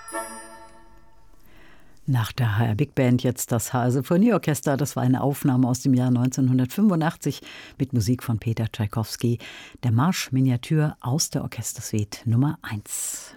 Nach der HR Big Band jetzt das HR Symphonieorchester. Das war eine Aufnahme aus dem Jahr 1985 mit Musik von Peter Tschaikowski. Der Marsch Miniatur aus der Orchestersuite Nummer 1.